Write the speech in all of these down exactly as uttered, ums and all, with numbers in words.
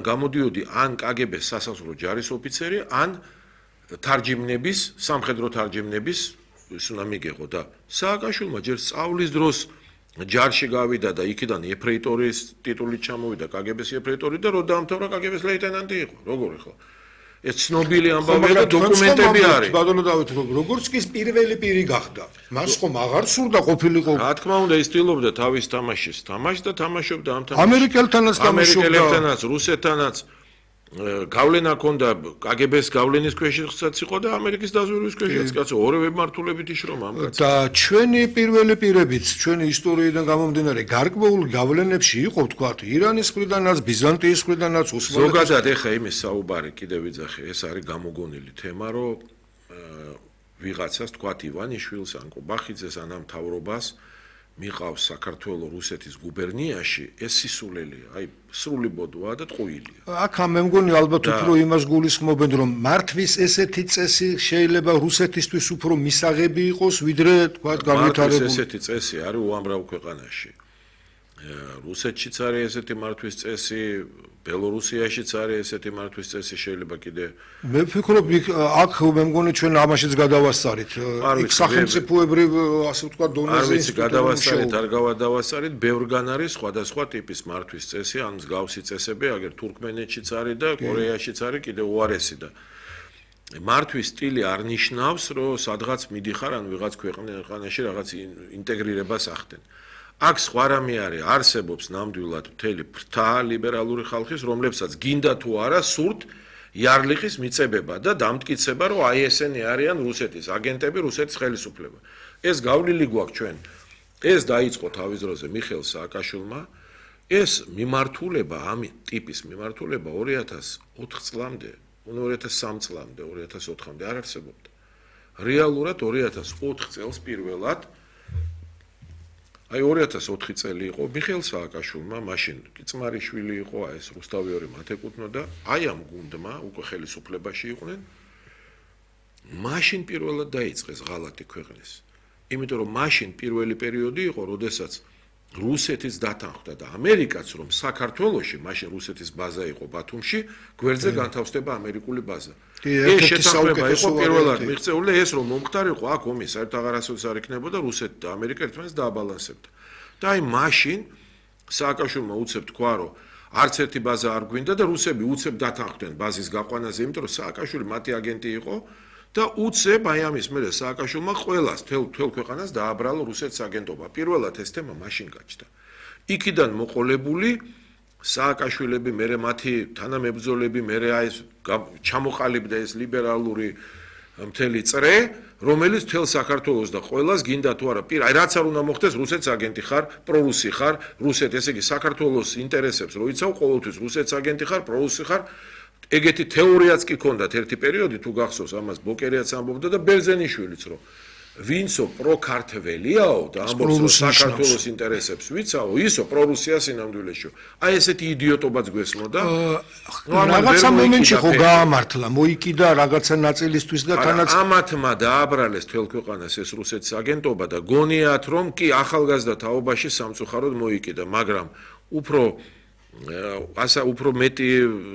გამოდიოდი ან კაგებეს სასაზღვრო ჯარის ოფიცერი, ან თარჯიმნების, სამხედრო თარჯიმნების ის უნდა მიგეღო და სააკაშვილმა ჯერ სწავლის დროს ჯარში გავიდა და იქიდან ეფრეიტორის ტიტულით ჩამოვიდა კაგების ეფრეიტორი და რო დაამთავრა კაგების ლეიტენანტი იყო. როგორ ხო? ეს ცნობილი ამბავია და დოკუმენტები არის. ბატონო დავით, როგორც კი პირველი პირი გახდა, მას ხომ აღარ სურდა ყოფილიყო. რა თქმა უნდა, ის ცდილობდა თავის თამაშის თამაშს და თამაშობდა ამ თამაშს. ამერიკელთანაც თამაშობდა. ამერიკელთანაც, რუსეთთანაც გავლენა ჰქონდა კაგების გავლენის ქვეშაც იყო და ამერიკის დაზვერვის ქვეშაც, კაცო, ორივე მართულებით იშრომა ამ კაცს. და ჩვენი პირველი პირებიც, ჩვენი ისტორიიდან გამომდინარე, გარკვეულ გავლენებში იყო, თქვათ, ირანის მხრიდანაც, ბიზანტიის მხრიდანაც, ოსმალეთის. ზოგადად ეხა იმის საუბარი კიდევ ვიძახე, ეს არის გამოგონილი თემა, რომ ვიღაცას, თქვათ, ივანიშვილს, ან კობახიძეს, ან ამ მთავრობას მიყავს საქართველოს რუსეთის გუბერნიაში ეს სისულელია, აი სრული ბოდვაა და ტყუილია. აქ მე მგონი ალბათ უფრო იმას გულისხმობენ, რომ მართვის ესეთი წესი შეიძლება რუსეთისთვის უფრო მისაღები იყოს, ვიდრე თქვათ განვითარებული. მართვის ესეთი წესი არის უამრავ ქვეყანაში. რუსეთშიც არის ესეთი მართვის წესი, ბელორუსიაშიც არის ესეთი მართვის წესი, შეიძლება კიდე. მე ვფიქრობ, აქ მე მგონი ჩვენ ამაშიც გადავასწარით. იქ სახელმწიფოებრივ, ასე ვთქვათ, დონეზე ის გადავასწარით, არ გავადავასწარით, ბევრგან არის სხვადასხვა ტიპის მართვის წესი, ან მსგავსი წესები, აგერ თურქმენეთშიც არის და კორეაშიც არის კიდე უარესი და მართვის სტილი არ ნიშნავს, რომ სადღაც მიდიხარ, ან ვიღაც ქვეყანაში რაღაც ინტეგრირებას ახდენ. აქ სხვა რამე არის, არსებობს ნამდვილად მთელი ფრთა ლიბერალური ხალხის, რომლებსაც გინდა თუ არა სურთ იარლიხის მიწებება და დამტკიცება, რომ აი ესენი არიან რუსეთის აგენტები, რუსეთის ხელისუფლება. ეს გავლილი გვაქვს ჩვენ. ეს დაიწყო თავის დროზე მიხეილ სააკაშვილმა, ეს მიმართულება, ამ ტიპის მიმართულება ორი ათას ოთხ წლამდე, ორი ათას სამი წლამდე, ორი ათას ოთხამდე არ არსებობდა. რეალურად ორი ათას ოთხ წელს პირველად აი ორი ათას ოთხი წელი იყო მიხეილ სააკაშვილმა, მაშინ კი წმარიშვილი იყო, აი ეს რუსთავიორი მათ ეკუთვნოდა, აი ამ გუნდმა უკვე ხელისუფლებაში იყვნენ. მაშინ პირველად დაიწყეს ღალატი ქვეყნის. იმიტომ რომ მაშინ პირველი პერიოდი იყო, როდესაც რუსეთის დათანხმდა და ამერიკაც რომ საქართველოში, მაშინ რუსეთის ბაზა იყო ბათუმში, გვერდზე განთავსდება ამერიკული ბაზა. ეს შეთანხმება იყო პირველად მიღწეული, ეს რომ მომხდარიყო, აქ ომი საერთოდ აღარასოდეს არ იქნებოდა, რუსეთი და ამერიკა ერთმანეთს დააბალანსებდა. და აი მაშინ სააკაშვილმა უცებ თქვა, რომ არც ერთი ბაზა არ გვინდა და რუსები უცებ დათანხმდნენ ბაზის გაყვანაზე, იმიტომ რომ სააკაშვილი მათი აგენტი იყო. და უცებ აი ამის მერე სააკაშვილმა ყველას თელ თელ ქვეყანას დააბრალა რუსეთის აგენტობა. პირველად ეს თემა მაშინ გაჩნდა. იქიდან მოყოლებული სააკაშვილები, მერე მათი თანამებრძოლები, მერე აი ეს ჩამოყალიბდა ეს ლიბერალური მთელი წრე, რომელიც თელ საქართველოს და ყველას გინდა თუ არა, აი რაც არ უნდა მოხდეს, რუსეთის აგენტი ხარ, პრორუსი ხარ, რუსეთ, ესე იგი საქართველოს ინტერესებს რო იცავ, ყოველთვის რუსეთის აგენტი ხარ, პრორუსი ხარ. ეგეთი თეორიაც კი ქონდათ ერთი პერიოდი თუ გახსოვს ამას ბოკერიაც ამბობდა და ბერძენიშვილიც რომ ვინცო პროქართველიაო და ამბობს რომ საქართველოს ინტერესებს ვიცაო ისო პრორუსია სინამდვილეშო აი ესეთი იდიოტობაც გვესმოდა რაღაცა მომენტში ხო გაამართლა მოიკიდა რაღაცა ნაწილისთვის და თანაც ამათმა დააბრალეს თელ ქვეყანას ეს რუსეთის აგენტობა და გონიათ რომ კი ახალგაზრდა თაობაში სამწუხაროდ მოიკიდა მაგრამ უფრო ასა უფრო მეტი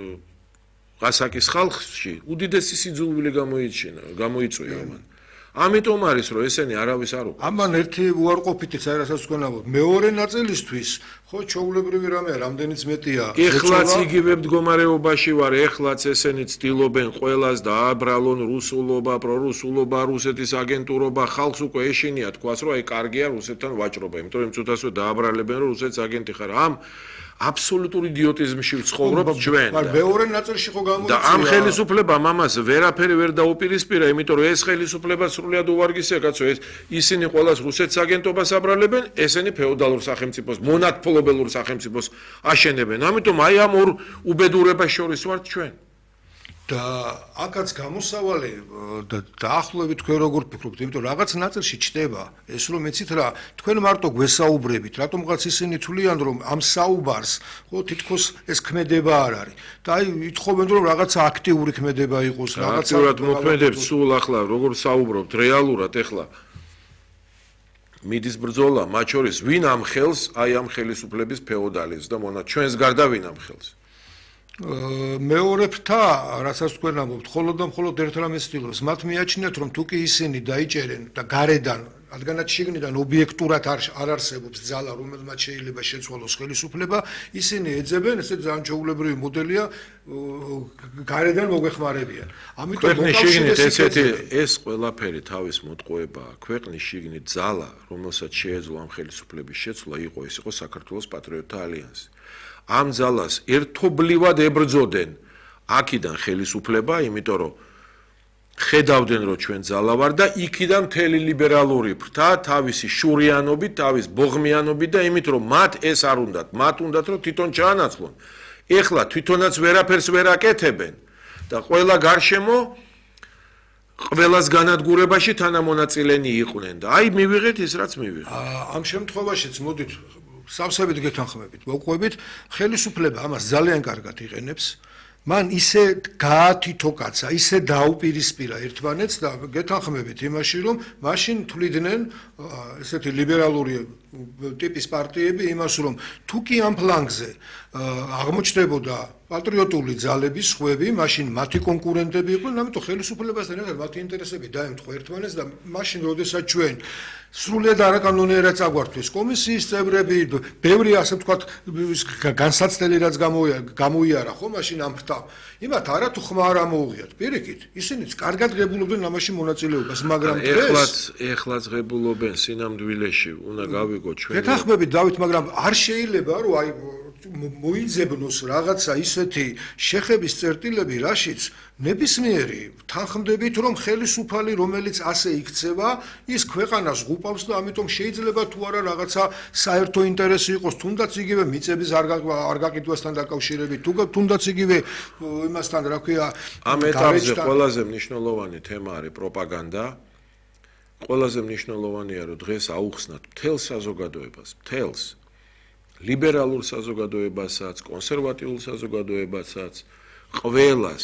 გასაკის ხალხში უდიდესი სიძულვილი გამოიჩინა, გამოიწვია მან. ამიტომ არის რომ ესენი არავის არ უყურებს. ამან ერთი უარყოფითი საერთოდ თქვენავთ. მეორე ნაწილისთვის ხო ჩაულებრივი რამეა, რამდენიც მეტია. ეხლაც იგივე მდგომარეობაში ვარ, ეხლაც ესენი ცდილობენ ყველას დააბრალონ რუსულობა, პრორუსულობა, რუსეთის აგენტურობა, ხალხს უკვე ეშინია თქვას რომ აი კარგია რუსეთთან ვაჭრობა, იმიტომ რომ ცოტასვე დააბრალებენ რომ რუსეთის აგენტი ხარ. ამ აბსოლუტურ იდიოტიზმში ვცხოვრობთ ჩვენ. მაგრამ მეორე ნაწილში ხო გამოიწვია. და ამ ხელისუფლებამ ამას ვერაფერი ვერ დაუპირისპირა, იმიტომ რომ ეს ხელისუფლება სრულად უვარგისია, კაცო, ეს ისინი ყოველას რუსეთის აგენტობას აბრალებენ, ესენი ფეოდალურ სახელმწიფოს, მონათმფლობელურ სახელმწიფოს აშენებენ. ამიტომ აი ამ ორ უბედურებას შორის ვართ ჩვენ. და აქაც გამოსავალი და დაახლოებით თქვენ როგორ ფიქრობთ, იმიტომ რაღაც ნაწილში ჩდება ეს რომ ეცით რა, თქვენ მარტო გვესაუბრებით, რატომღაც ისინი თვლიან რომ ამ საუბარს ხო თითქოს ეს ქმედება არ არის. და აი ითხოვენ რომ რაღაცა აქტიური ქმედება იყოს, რაღაცა აქტიურად მოქმედებს სულ ახლა როგორ საუბრობთ რეალურად ეხლა მიდის ბრძოლა მათ შორის ვინ ამ ხელს, აი ამ ხელისუფლების ფეოდალიზმს და მონა ჩვენს გარდა ვინ ამ ხელს. მეორეფთა, რასაც თქვენ ამბობთ, მხოლოდ და მხოლოდ ერთ რამეს ცდილობს, მათ მიაჩნიათ, რომ თუ კი ისინი დაიჭერენ და გარედან, რადგანაც შიგნიდან ობიექტურად არ არ არსებობს ძალა, რომელმაც შეიძლება შეცვალოს ხელისუფლება, ისინი ეძებენ, ესე ძალიან ჩვეულებრივი მოდელია, გარედან მოგვეხმარებიან. ამიტომ ქვეყნის შიგნით ესეთი ეს ყველაფერი თავის მოტყუებაა. ქვეყნის შიგნით ძალა, რომელსაც შეეძლო ამ ხელისუფლების შეცვლა, იყო ეს იყო საქართველოს პატრიოტთა ალიანსი. ამ ძალას ერთობლივად ებრძოდენ აქედან ხელისუფლება, იმიტომ რომ ხედავდნენ რომ ჩვენ ძალა ვარ და იქიდან მთელი ლიბერალური ფრთა თავისი შურიანობით, თავის ბოღმიანობით და იმით რომ მათ ეს არ უნდათ, მათ უნდათ რომ თვითონ ჩაანაცვლონ. ეხლა თვითონაც ვერაფერს ვერ აკეთებენ და ყველა გარშემო ყველას განადგურებაში თანამონაწილენი იყვნენ და აი მივიღეთ ის რაც მივიღეთ. ამ შემთხვევაშიც მოდით სავსებით გეთანხმებით, მოვყვებით, ხელისუფლება ამას ძალიან კარგად იყენებს. მან ისე გაათითო კაცა, ისე დაუპირისპირა ერთმანეთს და გეთანხმებით იმაში, რომ მაშინ თვლიდნენ ესეთი ლიბერალური ტიპის პარტიები იმას, რომ თუ კი ამ ფლანგზე აღმოჩნდებოდა პატრიოტული ძალების ხვევი, მაშინ მათი კონკურენტები იყვნენ, ამიტომ ხელისუფლებასთან ერთად მათი ინტერესები დაემთხვა ერთმანეთს და მაშინ, როდესაც ჩვენ სრულიად არაკანონიერად წაგვართვეს კომისიის წევრები, ბევრი ასე ვთქვათ განსაცდელი რაც გამოიარა ხო მაშინ ამ ფრთამ, იმათ არა თუ ხმა არ ამოუღიათ. პირიქით, ისინიც კარგად ღებულობდნენ ამაში მონაწილეობას, მაგრამ ეხლაც ეხლაც ღებულობენ სინამდვილეში, უნდა გავიგოთ ჩვენ. გეთანხმებით დავით, მაგრამ არ შეიძლება რომ აი მოიძებნოს რაღაცა ისეთი შეხების წერტილები, რაშიც ნებისმიერი თანხმდებით, რომ ხელისუფალი, რომელიც ასე იქცევა, ის ქვეყანას ღუპავს და ამიტომ შეიძლება თუ არა რაღაცა საერთო ინტერესი იყოს, თუნდაც იგივე მიწების არ გაკითვასთან დაკავშირებით, თუნდაც იგივე იმასთან, რა ქვია, ამ ეტაპზე ყველაზე მნიშვნელოვანი თემა არის პროპაგანდა. ყველაზე მნიშვნელოვანია, რომ დღეს აუხსნათ მთელ საზოგადოებას, მთელს ლიბერალურ საზოგადოებასაც, კონსერვატიულ საზოგადოებასაც, ყველას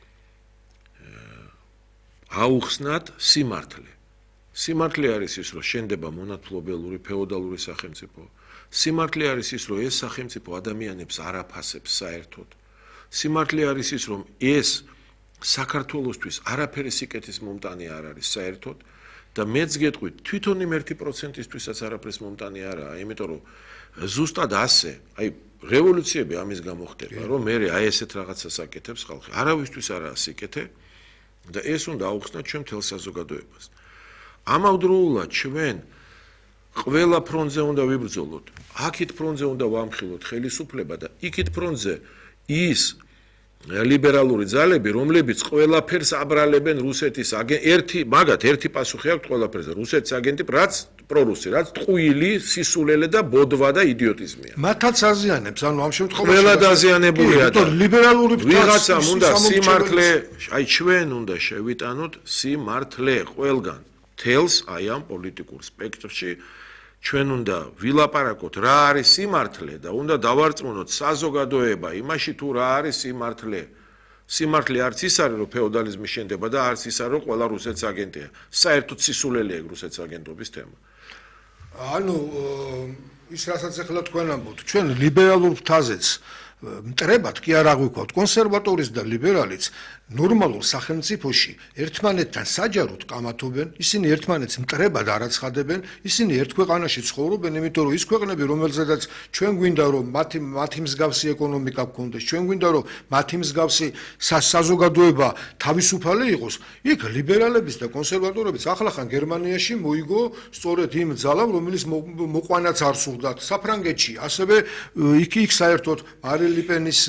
აუხსნათ სიმართლე. სიმართლე არის ის, რომ შენდება მონათმფლობელური ფეოდალური სახელმწიფო. სიმართლე არის ის, რომ ეს სახელმწიფო ადამიანებს არ აფასებს საერთოდ. სიმართლე არის ის, რომ ეს საქართველოსთვის არაფერი სიკეთის მომტანი არ არის საერთოდ და მეც გეტყვით, თვითონ იმ ერთი პროცენტისთვისაც არაფრის მომტანი არაა, იმიტომ რომ ზუსტად ასე, აი რევოლუციები ამის გამო ხდება, რომ მე აი ესეთ რაღაცას აკეთებს ხალხი. არავისთვის არაა სიკეთე და ეს უნდა აუხსნათ ჩვენ მთელ საზოგადოებას. ამავდროულად ჩვენ ყველა ფრონტზე უნდა ვიბრძოლოთ. აქეთ ფრონტზე უნდა ვამხილოთ ხელისუფლება და იქით ფრონტზე ის ლიბერალური ძალები, რომლებიც ყველაფერს აბრალებენ რუსეთის აგენტ ერთი, მაგათ ერთი პასუხი აქვს ყველაფერზე. რუსეთის აგენტი, რაც პრორუსი, რაც ტყუილი, სისულელე და ბოდვა და იდიოტიზმია. მათაც აზიანებს, ანუ ამ შემთხვევაში ყველა დაზიანებულია და ლიბერალური ვიღაცამ უნდა სიმართლე, აი ჩვენ უნდა შევიტანოთ სიმართლე ყველგან. თელს აი ამ პოლიტიკურ სპექტრში ჩვენ უნდა ვილაპარაკოთ რა არის სიმართლე და უნდა დავარწმუნოთ საზოგადოება იმაში თუ რა არის სიმართლე. სიმართლე არც ის არის რომ ფეოდალიზმი შენდება და არც ის არის რომ ყველა რუსეთის აგენტია. საერთოდ სისულელეა რუსეთის აგენტობის თემა. ანუ ის რასაც ახლა თქვენ ამბობთ, ჩვენ ლიბერალურ ფრთაზეც მტრებად კი არ აღვიქვათ კონსერვატორიც და ლიბერალიც ნორმალურ სახელმწიფოში ერთმანეთთან საჯაროდ კამათობენ, ისინი ერთმანეთს მტრებად არ აცხადებენ, ისინი ერთ ქვეყანაში ცხოვრობენ, იმიტომ რომ ის ქვეყნები, რომელზედაც ჩვენ გვინდა რომ მათი მათი მსგავსი ეკონომიკა გქონდეს, ჩვენ გვინდა რომ მათი მსგავსი საზოგადოება თავისუფალი იყოს, იქ ლიბერალების და კონსერვატორების ახლახან გერმანიაში მოიგო სწორედ იმ ძალამ, რომელიც მოყვანაც არ სურდათ. საფრანგეთში ასევე იქ იქ საერთოდ მარინ ლე პენის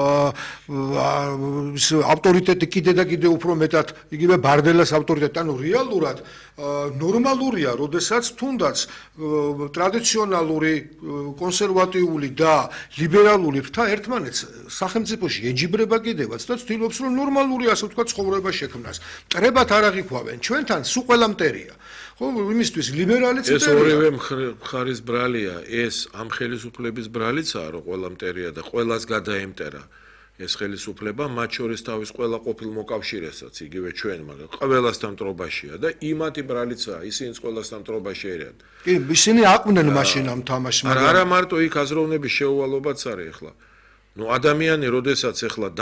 ავტორიტეტი კიდე და კიდე უფრო მეტად იგივე ბარდელას ავტორიტეტი, ანუ რეალურად ნორმალურია, როდესაც თუნდაც ტრადიციონალური კონსერვატიული და ლიბერალური ფრთა ერთმანეთს სახელმწიფოში ეჯიბრება კიდევაც და ცდილობს რომ ნორმალური ასე ვთქვათ ცხოვრება შექმნას. მტრებად არ აღიქვავენ, ჩვენთან სულ ყველა მტერია. ხო, იმისთვის ლიბერალიც მტერია. ეს ორივე მხარის ბრალია, ეს ამ ხელისუფლების ბრალიცაა, რომ ყველა მტერია და ყველას გადაემტერა. ეს ხელისუფლება მათ შორის თავის ყველა ყოფილ მოკავშირესაც იგივე ჩვენ, მაგრამ ყველასთან მტრობაშია და იმათი ბრალიცაა, ისინიც ყველასთან მტრობაში არიან. კი, ისინი აყვნენ მაშინ ამ თამაშს, მაგრამ არა მარტო იქ აზროვნების შეუვალობაც არის ახლა. ნუ ადამიანი, როდესაც ეხლა